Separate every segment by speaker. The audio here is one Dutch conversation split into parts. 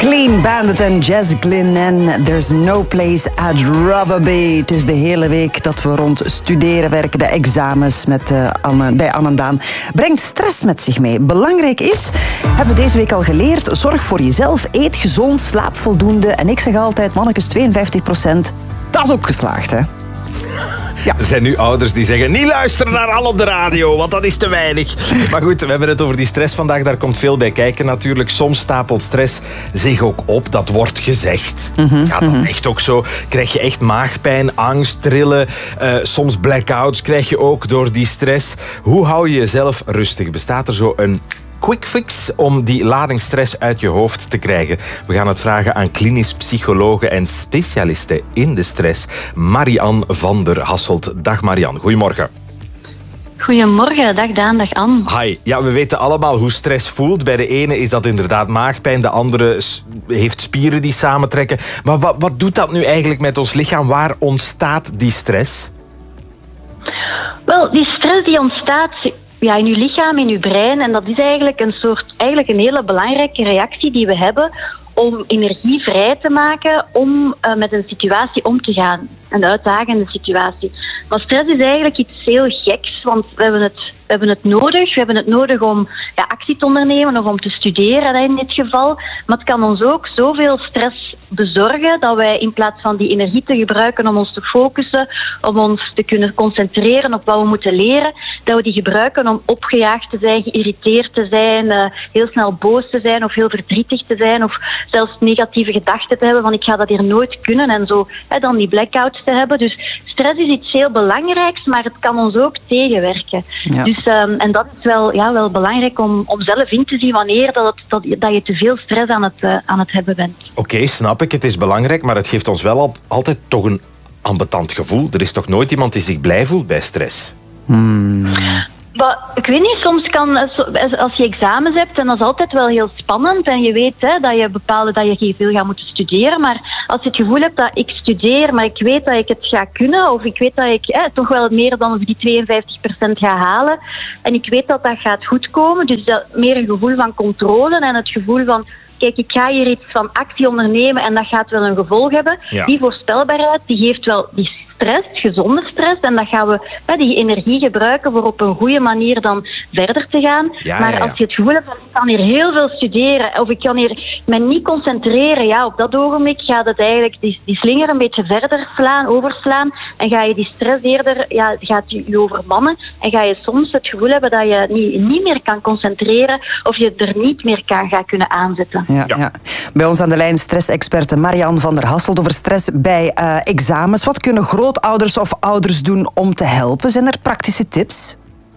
Speaker 1: Clean Bandit en Jazz Glynn en There's No Place I'd Rather Be. Het is de hele week dat we rond studeren werken, de examens bij Anne en Daan. Brengt stress met zich mee. Belangrijk is, hebben we deze week al geleerd, zorg voor jezelf, eet gezond, slaap voldoende. En ik zeg altijd, mannetjes, 52%, dat is ook geslaagd, hè?
Speaker 2: Ja. Er zijn nu ouders die zeggen, niet luisteren naar Al op de radio, want dat is te weinig. Maar goed, we hebben het over die stress vandaag. Daar komt veel bij kijken natuurlijk. Soms stapelt stress zich ook op, dat wordt gezegd. Gaat dat echt ook zo? Krijg je echt maagpijn, angst, trillen? Soms blackouts krijg je ook door die stress. Hoe hou je jezelf rustig? Bestaat er zo een quick fix om die lading stress uit je hoofd te krijgen? We gaan het vragen aan klinisch psychologen en specialisten in de stress. Marianne van der Hasselt. Dag Marianne, goedemorgen.
Speaker 3: Goedemorgen, dag Daan, dag Anne.
Speaker 2: Hi. Ja, we weten allemaal hoe stress voelt. Bij de ene is dat inderdaad maagpijn, de andere heeft spieren die samentrekken. Maar wat doet dat nu eigenlijk met ons lichaam? Waar ontstaat die stress?
Speaker 3: Wel, die stress die ontstaat in uw lichaam, in uw brein. En dat is eigenlijk een hele belangrijke reactie die we hebben om energie vrij te maken om met een situatie om te gaan. Een uitdagende situatie. Maar stress is eigenlijk iets heel geks, want we hebben het nodig. We hebben het nodig om actie te ondernemen of om te studeren in dit geval. Maar het kan ons ook zoveel stress bezorgen dat wij in plaats van die energie te gebruiken om ons te focussen, om ons te kunnen concentreren op wat we moeten leren, dat we die gebruiken om opgejaagd te zijn, geïrriteerd te zijn, heel snel boos te zijn of heel verdrietig te zijn of zelfs negatieve gedachten te hebben van ik ga dat hier nooit kunnen en zo dan die blackouts te hebben. Dus stress is iets heel belangrijks, maar het kan ons ook tegenwerken. Ja. Dus, en dat is wel belangrijk om zelf in te zien wanneer dat je te veel stress aan het hebben bent. Oké,
Speaker 2: snap ik. Het is belangrijk, maar het geeft ons wel altijd toch een ambetant gevoel. Er is toch nooit iemand die zich blij voelt bij stress?
Speaker 3: Maar, ik weet niet, soms kan, als je examens hebt, en dat is altijd wel heel spannend, en je weet dat je veel gaat moeten studeren, maar als je het gevoel hebt dat ik studeer, maar ik weet dat ik het ga kunnen, of ik weet dat ik toch wel meer dan die 52% ga halen, en ik weet dat dat gaat goedkomen, dus dat meer een gevoel van controle en het gevoel van kijk, ik ga hier iets van actie ondernemen en dat gaat wel een gevolg hebben. Ja. Die voorspelbaarheid, die geeft wel die stress, gezonde stress. En dan gaan we die energie gebruiken voor op een goede manier dan verder te gaan. Ja, maar als je het gevoel hebt van ik kan hier heel veel studeren of ik kan hier me niet concentreren, op dat ogenblik gaat het eigenlijk die slinger een beetje verder overslaan en ga je die stress eerder, gaat je overmannen en ga je soms het gevoel hebben dat je niet meer kan concentreren of je er niet meer gaat kunnen aanzetten.
Speaker 1: Ja. Bij ons aan de lijn stressexperte Marianne van der Hasselt over stress bij examens. Wat kunnen grootouders of ouders doen om te helpen? Zijn er praktische tips?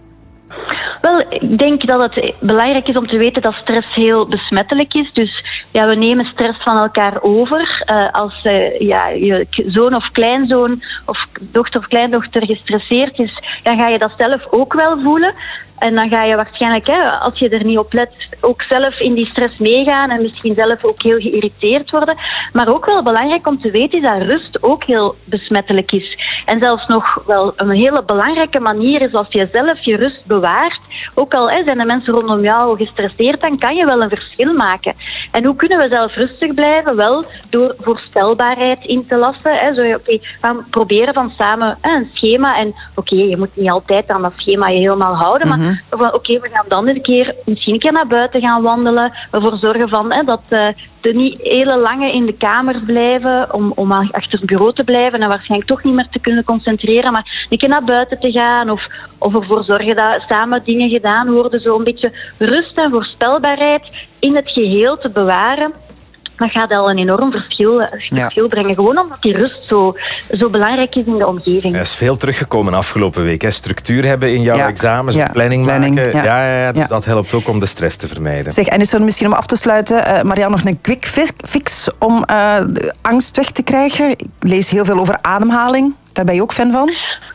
Speaker 3: Wel, ik denk dat het belangrijk is om te weten dat stress heel besmettelijk is. Dus we nemen stress van elkaar over. Als je zoon of kleinzoon of dochter of kleindochter gestresseerd is, dan ga je dat zelf ook wel voelen. En dan ga je waarschijnlijk, als je er niet op let, ook zelf in die stress meegaan en misschien zelf ook heel geïrriteerd worden. Maar ook wel belangrijk om te weten is dat rust ook heel besmettelijk is. En zelfs nog wel een hele belangrijke manier is als je zelf je rust bewaart. Ook al zijn de mensen rondom jou gestresseerd, dan kan je wel een verschil maken. En hoe kunnen we zelf rustig blijven? Wel door voorspelbaarheid in te lassen. We gaan proberen van samen een schema. En je moet niet altijd aan dat schema je helemaal houden, maar we gaan dan misschien een keer naar buiten gaan wandelen. Ervoor zorgen dat we niet hele lange in de kamer blijven om achter het bureau te blijven en waarschijnlijk toch niet meer te kunnen concentreren, maar een keer naar buiten te gaan of ervoor zorgen dat samen dingen gedaan worden. Zo een beetje rust en voorspelbaarheid in het geheel te bewaren. Dat gaat al een enorm verschil brengen. Gewoon omdat die rust zo belangrijk is in de omgeving.
Speaker 2: Er is veel teruggekomen afgelopen week. Hè. Structuur hebben in jouw examens, planning maken. Dus dat helpt ook om de stress te vermijden.
Speaker 1: Zeg, en is er misschien om af te sluiten, Marianne, nog een quick fix om angst weg te krijgen? Ik lees heel veel over ademhaling. Daar ben je ook fan van?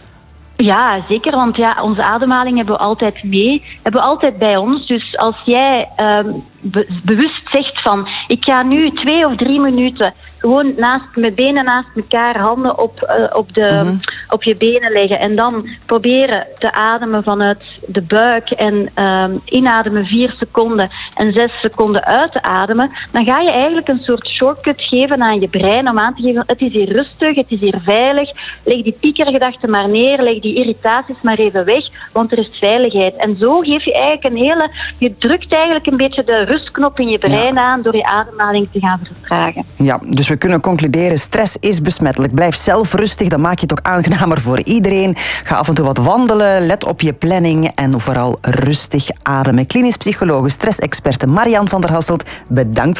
Speaker 3: Ja, zeker, want onze ademhaling hebben we altijd mee. Hebben we altijd bij ons. Dus als jij bewust zegt van ik ga nu 2 of 3 minuten gewoon met benen naast elkaar, handen op je benen leggen. En dan proberen te ademen vanuit de buik. En inademen 4 seconden en 6 seconden uit te ademen. Dan ga je eigenlijk een soort shortcut geven aan je brein om aan te geven, het is hier rustig, het is hier veilig. Leg die piekergedachten maar neer, leg die irritaties maar even weg, want er is veiligheid. En zo geef je eigenlijk je drukt eigenlijk een beetje de rustknop in je brein aan door je ademhaling te gaan vertragen.
Speaker 1: Ja, dus we kunnen concluderen, stress is besmettelijk. Blijf zelf rustig, dan maak je het ook aangenamer voor iedereen. Ga af en toe wat wandelen, let op je planning en vooral rustig ademen. Klinisch psycholoog, stressexperte Marian van der Hasselt, bedankt